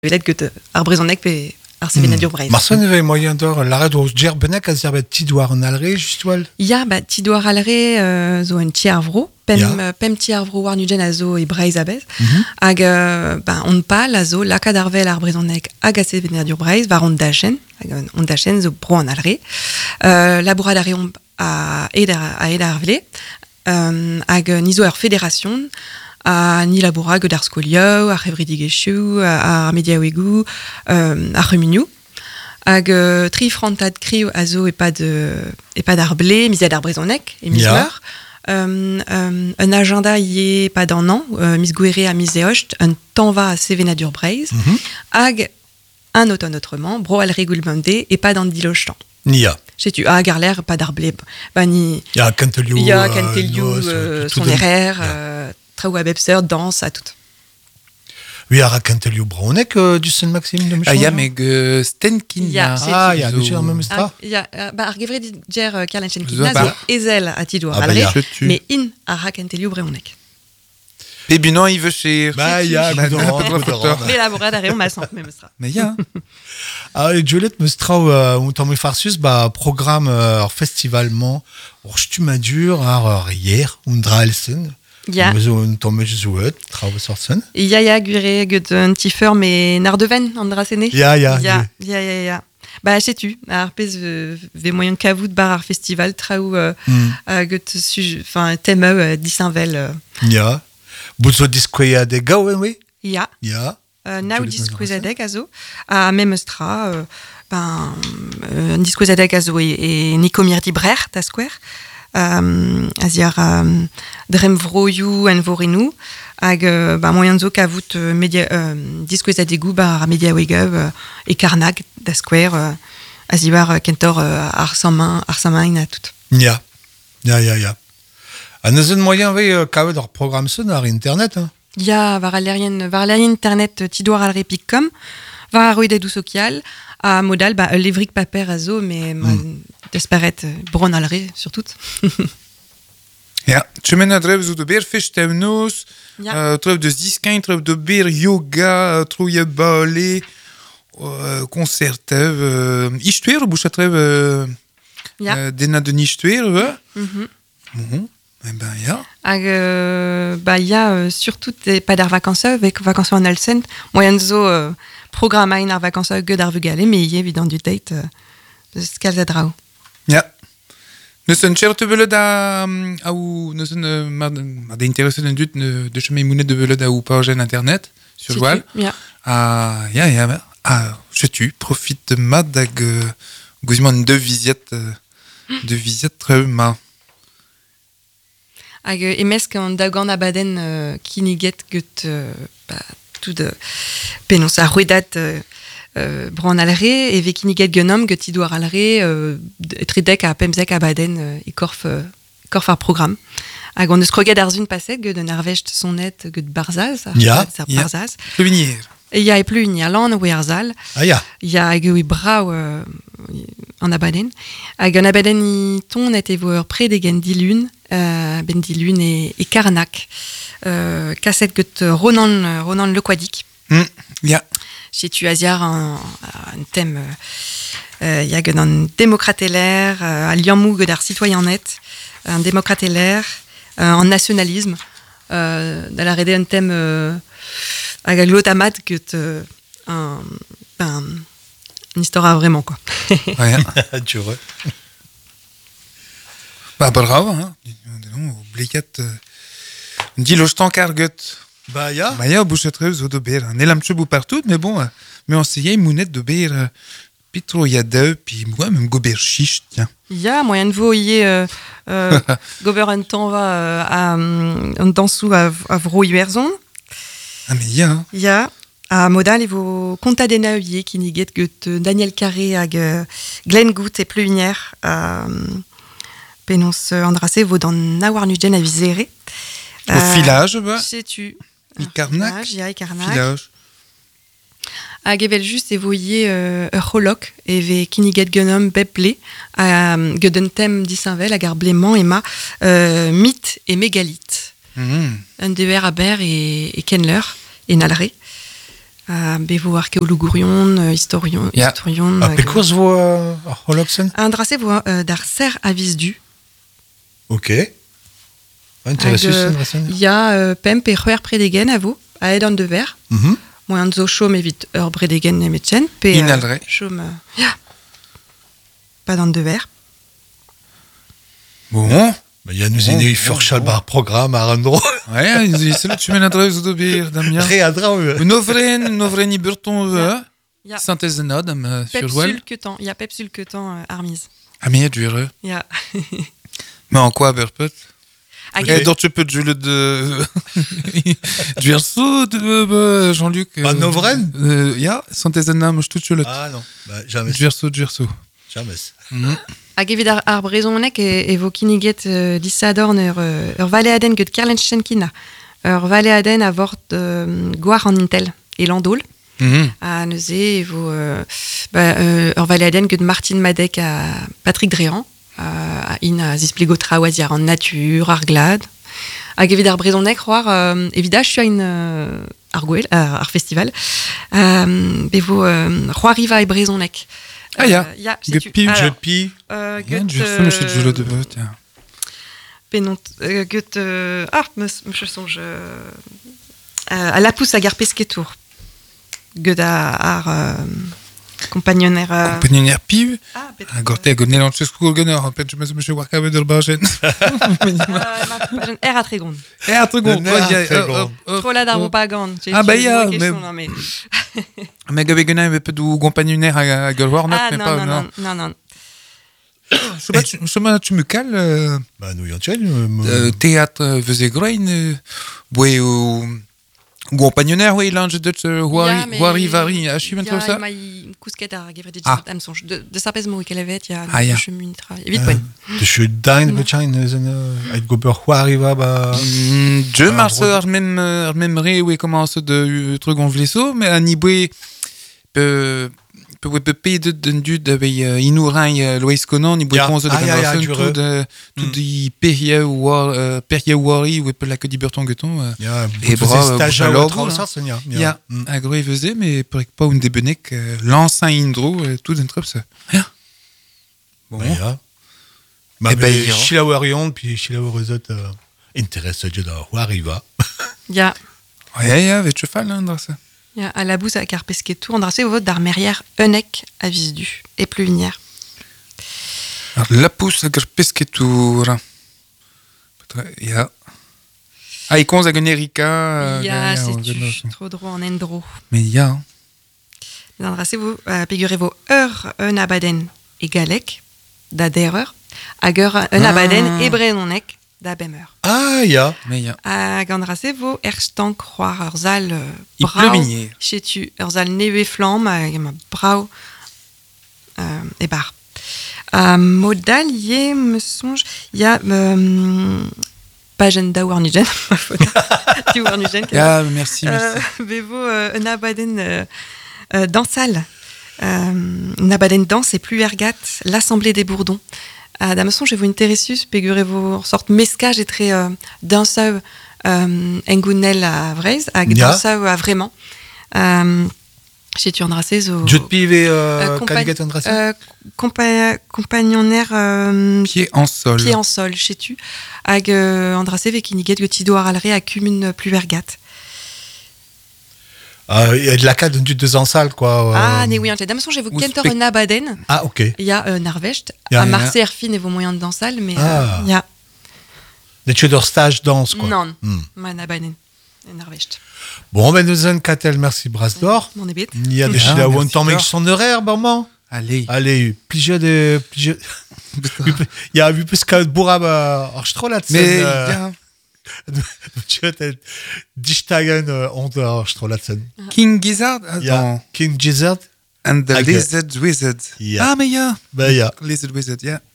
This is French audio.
Velet ket ar brezhoneg pe ar sevenadur breiz. Marson eve moyen d'or l'arrêt au gerbenek a zerbet tidouar an alre justwal. Ya, tidouar alre zo en tiarvro, pem tiarvro war nugen a zo e breiz a bez, hag on pal a zo lakad arvel ar brezhoneg hag a sevenadur breiz var on dachen, on dachen zo bro an alre, labourad a reomp a ed ar vle, hag nizo ur fédération, a ni laboura gant ar skolioù, ar c'hevridigezhioù, ar mediaouegou, ar c'humignoù. Hag tri frantad kriv a zo epad ar ble, mizet ar brezhoneg, e miz meur. Un agenda ie epad an an, miz gouere a miz eocht, un tanva a sevenadur breiz, hag un automne autrement, bro al regoulmande, epad an dilojtan. Nia. Setu, hag ar ler epad ar ble, ni... Ya kentelioù... Ya kentelioù, son erer... traoù a bepseur, dans, a tout. Oui, ar kentelioù bronek du Saint-Maxime de Mechon. Ya, meg stenkin. Ya, ya, du ar memestra. Ya, ar gevredigezh Karl Stenkin zo ezel a tidouar alre, mais in ar kentelioù bronek. Pe bunan i vechir. Ya, goudoran. Mais labourad a reomp masan, memestra. Mais ya. Et Juliette mestra ou tamm farsus programme festivalman ur stumadur ar hier Dralsen. Ya. Un tamm zouet traoù sortsen. Ya, gure gant un tifeur, mais nar deven an drasene. Ya. Setu, ar pez ve moyen kavout bar ar festival traoù gant temeu disinvel. Ya. Bout diskouezadeg gaouen, oui? Ya. Ya. Nao diskouezadeg a zo. A memestra, un diskouezadeg a zo e Nico Mirdi brer, da skwer. A ziar drem vroioù en vorenou, hag moyen zo kavout diskouezadegou ar mediaouegov e karnag da skwer, a ziar kentor ar samañ a tout. Ya. A neuzen moyen kavet ar programme seun ar internet, hein? Ya, var alerien internet tidouar alre pik.com, var ar roededou sokial, a modal, levrik paper a zo, mais desperet bron alre, surtout. Ja, tchemen a drev zo d'ober fechtemnoz, trev deus diskañ, trev d'ober yoga, trouia bale, koncertev, istuer, bouch a trev dena de nistuer, Bon, ya. Hag, ya, surtout pas d'ar vacances avec vacances en Alsen, moyen zo programmañ ar vacances gant ar vugale, mais y évident du date deus kalz drao. Ja. Neus un chert velet ou neus un ma d'interesset en dut de chemin mounet de velet ou page internet sur Joal. Ya. Je tu profite mad hag gouzman de visiet très ma. Hag emesk an dagan abaden kiniget gant tout de penaos a rouedat bran alre, e ve kiniget genom gant tidouar alre, tridek a pemzek abaden e korf ar program. Hag on eus kroget ar zun paset gant un arvecht sonnet gant barzaz. Barzaz. Pluvinier. Ya e plus ni alan o erzal. Ya. Ya hag eo e brao an abaden. Hag an abaden i tonet e vo ur predegen dilun, ben dilun e karnak. Kaset gant Ronan Lequadik. Ya. Setu a ziar un thème ya gant an demokrateler, a liammou gant ar citoyennet, un demokrateler, an nationalisme, da la rede un thème hag a glotamat gant une histoire vraiment, quoi. Tu vois. Bravo, hein. Obligat dilojtan karget. Ya, bouchet trev zo d'ober. Nelam tchebou partout, mais bon, mais on s'y mounet d'ober pitro yadeu, puis moi, même gober chiche, tiens. Ya, moyen de vo y gober un temps va un dansou a vro iwerzon. Ah, mais ya, hein. Ya, a modal evo kontadena ie ki niget gant Daniel Carré hag Glenn Gout e pluvinier penaos andrase vo dan nawar nugen a vizere. Au filage, Setu. I karnak. Ya, e karnak. Filage. Hag evel just evo ie ur c'holok ve kiniget genom bep ble gant un tem disinvel hag ar bleman ema mythe et mégalithe. Un dever a ber e kenler e nalre. Bevo archéologion, historion. Pekours vo Holopsen? Andrase vo dar ser a visdu. Ok. Intéressant. Il y a pemp et ruer predegen a vous, à Ed an de ver. Moi, un zo chom evit ur bredegen nemetchen. Inaldre. Chom, pas dans de ver. Bon. Il y a nous une furchal bar programme à Randro. Ouais, c'est là tu mets l'adresse de bir Damien. Réadra. Novren Burton Ja. synthèse de nod sur Wall. Pepsulketan, il y a Pepsulketan Armise. Ah mais du heureux. Ja. Mais en quoi Berpet? Okay. Et donc tu peux jouer de du verso de Jean-Luc. En Novren? Ja, synthèse de nam je tout sur le. Ah non, jamais. Du verso. Jamais. Hag evit ar brezonek vo kiniget dissadorn ur valeaden ket kerlenchenkina. Ur valeaden a vort gwar an intel e landol. A neuze evo ur valeaden ket Martin Madec a Patrick Dréan. In a zispligo traoaziar an natur, ar glad. Hag evit ar brezonek c'hoar evidaj tu ar gwell, ar festival. Bevo c'hoar riva e brezonek. Ah ya. Ja, Gepi. Du verso je suis joué de vote. Penont gut je songe à la pousse à gar pesketour gut ar compagnonnaire piv a gorte a gonne lan chesco gonner en fait je me suis warka de bargen a très grande trop là d'arbre pas grande ah bah ya mais gabe gonne un peu du compagnonnaire à galwar mais pas non je tu me cales bah nous y théâtre faisait grain ouais compagnonnaire oui l'ange de Warivari a chimé comme ça il cousquet à gevre am songe de sa pèse mo qu'elle avait il y a chemin travail vite point de je dingue de chain avec gober Wariva ba je marche même ré oui commence de truc on vlesso mais anibé peut payer de dud avec Inourin Loïs Conan ni boit onze de tout di peria wari ou peut la que di Burton Gueton et bras alors ça il y a un gros faisait mais pas une débenek lance un indro tout d'un truc ça bon et ben Sheila Warion puis Sheila Warezot intéresse de Wariva ya ouais avec cheval dans ça Ja, à la bouse à carpesquetour, on a reçu au vote d'armérière Eunec à Visdu et Pluvinière. La pousse à carpesquetour. Ya. Ah, il commence à gagner Rika. Ya, c'est trop drôle en endro. Mais ya. On a reçu vous, figurez-vous, Enabaden et Galec, d'Adereur, Ager Enabaden et Brenonec. Da bemer. Ah, ya. Mais ya. Gandrase vo erstan croire Erzal brau. Chez tu Erzal neve flamme ma brau et bar. Modal yé me songe il y a Pagen da Warnugen. Tu Warnugen. Ah, merci. Bevo Nabaden dansal. Nabaden danse et plus ergat l'Assemblée des Bourdons. D'Amazon, j'ai vu une Teresus, pegurez-vous, sorte mescage et très dansau engunel à Vreiz, à dansau à vraiment. Chez tu Andrasez au. Je te pive Caligat Andrasez. Compagnonnaire. Pied en sol, chez tu. Ag Andrasez avec une guette que tu dois râler à cumune plus vergat. Il y a de la carte de deux en salle, quoi. Ah, né oui, en fait. D'Amazon, j'ai vu Kenter Nabaden. Ah, ok. Il y a Narvecht. À Marseille, Erfine et vos moyens de dansal, mais il y a. Des tueurs stage danse, quoi. Non, Nabaden et Narvecht. Bon, ben, nous avons Catel, merci, Brasdor. Mon ébite. Il y a des choses là où on tombe avec son horaire, maman. Allez, plusieurs de. Il y a vu plus qu'un bourrab à Strolat. Mais, Dichtagen unter Strolatzen. King Gizzard? Ja, King Gizzard. And the Lizard Wizard. Ja. Ah, mais ja. Ben ja. Lizard Wizard, ja.